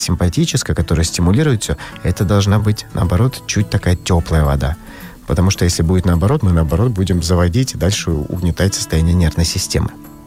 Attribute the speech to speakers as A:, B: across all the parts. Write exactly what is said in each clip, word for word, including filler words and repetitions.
A: симпатическая, которая стимулирует все, это должна быть, наоборот, чуть такая теплая вода. Потому что если будет наоборот, мы, наоборот, будем заводить и дальше угнетать состояние нервной системы.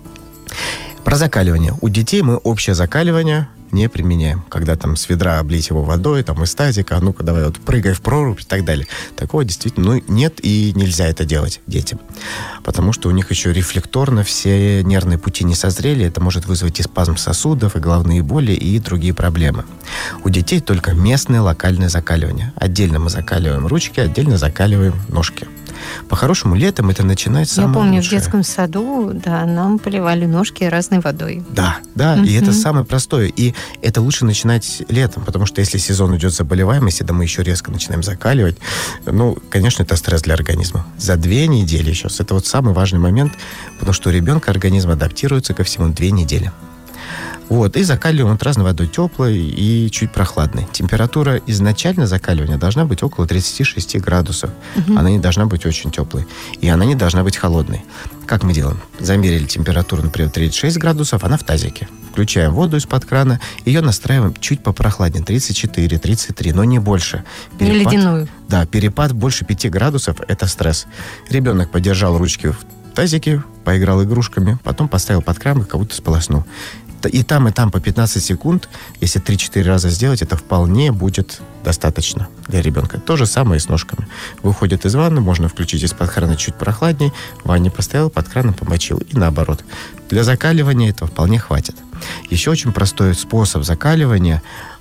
A: Про закаливание. У детей мы общее закаливание не применяем. Когда там с ведра облить его водой, там из тазика, а ну-ка давай вот прыгай в прорубь и так далее. Такого действительно ну, нет и нельзя это делать детям. Потому что у них еще рефлекторно все нервные пути не созрели. Это может вызвать и спазм сосудов, и головные боли, и другие проблемы. У детей только местное локальное закаливание. Отдельно мы закаливаем ручки, отдельно закаливаем ножки. По-хорошему, летом это начинается самое
B: Я помню,
A: лучшее.
B: В детском саду, да, нам поливали ножки разной водой.
A: Да, да,
B: Mm-hmm.
A: и это самое простое. И это лучше начинать летом, потому что если сезон идет заболеваемости, да мы еще резко начинаем закаливать, ну, конечно, это стресс для организма. За две недели сейчас. Это вот самый важный момент, потому что у ребенка организм адаптируется ко всему две недели. Вот, и закаливаем вот разной водой теплой и чуть прохладной. Температура изначально закаливания должна быть около тридцать шесть градусов. Угу. Она не должна быть очень теплой. И она не должна быть холодной. Как мы делаем? Замерили температуру, например, тридцать шесть градусов, она в тазике. Включаем воду из-под крана, ее настраиваем чуть попрохладнее, тридцать четыре, тридцать три, но не больше.
B: Перепад, не ледяную.
A: Да, перепад больше пяти градусов – это стресс. Ребенок подержал ручки в тазике, поиграл игрушками, потом поставил под кран и как будто сполоснул. И там, и там по пятнадцать секунд, если три-четыре раза сделать, это вполне будет достаточно для ребенка. То же самое и с ножками. Выходит из ванны, можно включить из-под крана чуть прохладней, в ванне поставил, под краном помочил. И наоборот. Для закаливания этого вполне хватит. Еще очень простой способ закаливания.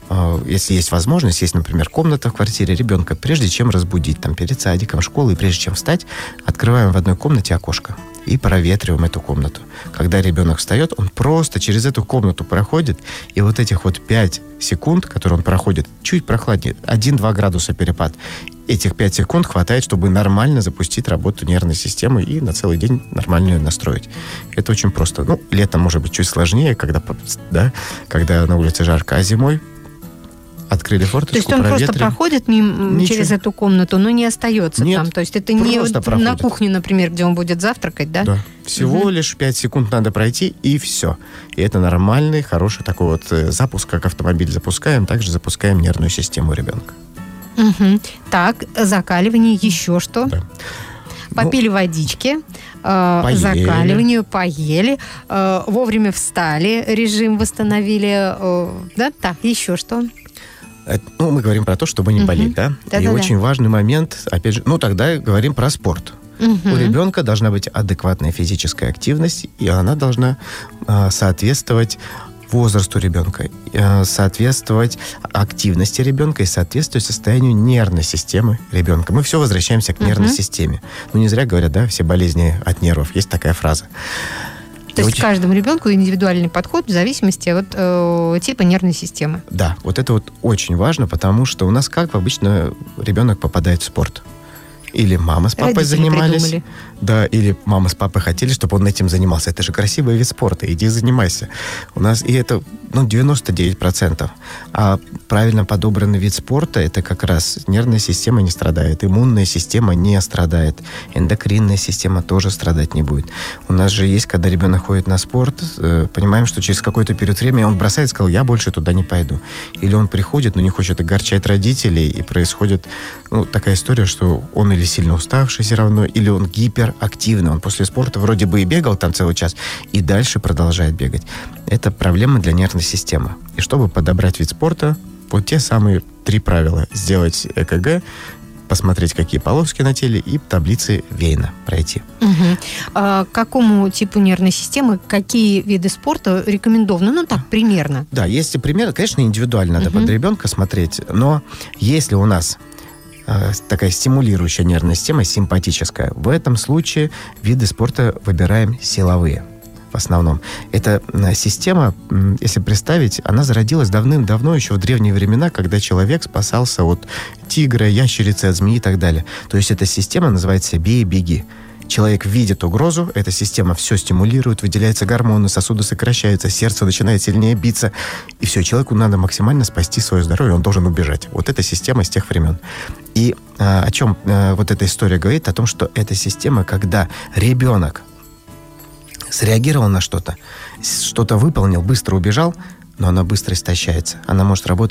A: Если есть возможность, есть, например, комната в квартире ребенка, прежде чем разбудить, там, перед садиком, школой, прежде чем встать, открываем в одной комнате окошко и проветриваем эту комнату. Когда ребенок встает, он просто через эту комнату проходит, и вот этих вот пять секунд, которые он проходит, чуть прохладнее, один-два градуса перепад, этих пять секунд хватает, чтобы нормально запустить работу нервной системы и на целый день нормально ее настроить. Это очень просто. Ну, летом может быть чуть сложнее, когда, да, когда на улице жарко, а зимой открыли форточку,
B: то есть он
A: проветрили.
B: просто проходит мимо, через эту комнату, но не остается
A: Нет,
B: там. То есть это не проходит. На кухне, например, где он будет завтракать, да?
A: Да. Всего угу. лишь пять секунд надо пройти, и все. И это нормальный, хороший такой вот запуск, как автомобиль запускаем, также запускаем нервную систему ребенка.
B: Угу. Так, закаливание, еще что?
A: Да.
B: Попили ну, водички, э,
A: поели.
B: закаливание, поели, э, вовремя встали, режим восстановили, э, да, так, еще что?
A: Ну, мы говорим про то, чтобы не болеть, uh-huh. да?
B: Да-да-да.
A: И очень важный момент, опять же, ну, тогда говорим про спорт. Uh-huh. У ребенка должна быть адекватная физическая активность, и она должна э, соответствовать возрасту ребенка, э, соответствовать активности ребенка и соответствовать состоянию нервной системы ребенка. Мы все возвращаемся к нервной uh-huh. системе. Ну, не зря говорят, да, все болезни от нервов. Есть такая фраза.
B: То есть очень... каждому ребенку индивидуальный подход в зависимости от э, типа нервной системы.
A: Да, вот это вот очень важно, потому что у нас как обычно ребенок попадает в спорт. Или мама с папой
B: Родители
A: занимались.
B: Придумали.
A: Да, или мама с папой хотели, чтобы он этим занимался. Это же красивый вид спорта, иди занимайся. У нас, и это, ну, девяносто девять процентов. А правильно подобранный вид спорта, это как раз нервная система не страдает, иммунная система не страдает, эндокринная система тоже страдать не будет. У нас же есть, когда ребенок ходит на спорт, э, понимаем, что через какой-то период времени он бросает и сказал, я больше туда не пойду. Или он приходит, но не хочет огорчать родителей, и происходит, ну, такая история, что он или сильно уставший все равно, или он гиперактивный. Он после спорта вроде бы и бегал там целый час, и дальше продолжает бегать. Это проблема для нервной системы. И чтобы подобрать вид спорта, вот те самые три правила. Сделать ЭКГ, посмотреть, какие полоски на теле, и таблицы Вейна пройти.
B: Угу. А какому типу нервной системы, какие виды спорта рекомендованы? Ну, так, примерно.
A: Да, если примерно, конечно, индивидуально надо угу. под ребенка смотреть, но если у нас такая стимулирующая нервная система, симпатическая. В этом случае виды спорта выбираем силовые в основном. Эта система, если представить, она зародилась давным-давно, еще в древние времена, когда человек спасался от тигра, ящерицы, от змеи и так далее. То есть эта система называется «бей, беги». Человек видит угрозу, эта система все стимулирует, выделяются гормоны, сосуды сокращаются, сердце начинает сильнее биться, и все, человеку надо максимально спасти свое здоровье, он должен убежать. Вот эта система с тех времен. И а, о чем а, вот эта история говорит? О том, что эта система, когда ребенок среагировал на что-то, что-то выполнил, быстро убежал, но она быстро истощается. Она может работать